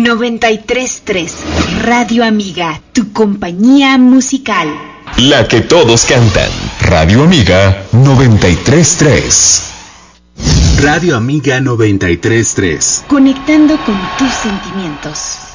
93.3 Radio Amiga, tu compañía musical. La que todos cantan. Radio Amiga 93.3. Radio Amiga 93.3. Conectando con tus sentimientos.